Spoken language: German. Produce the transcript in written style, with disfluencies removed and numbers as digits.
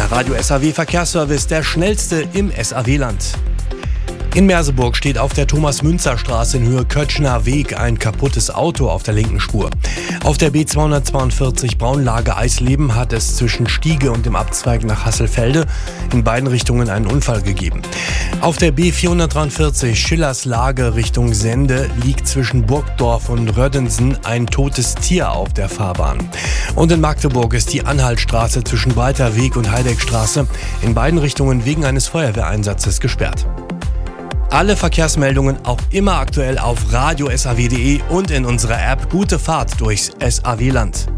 Der Radio SAW Verkehrsservice, der schnellste im SAW-Land. In Merseburg steht auf der Thomas-Münzer-Straße in Höhe Kötschner Weg ein kaputtes Auto auf der linken Spur. Auf der B242 Braunlage Eisleben hat es zwischen Stiege und dem Abzweig nach Hasselfelde in beiden Richtungen einen Unfall gegeben. Auf der B443 Schillerslage Richtung Sende liegt zwischen Burgdorf und Röddensen ein totes Tier auf der Fahrbahn. Und in Magdeburg ist die Anhaltstraße zwischen Breiter Weg und Heideckstraße in beiden Richtungen wegen eines Feuerwehreinsatzes gesperrt. Alle Verkehrsmeldungen auch immer aktuell auf radiosaw.de und in unserer App Gute Fahrt durchs SAW-Land.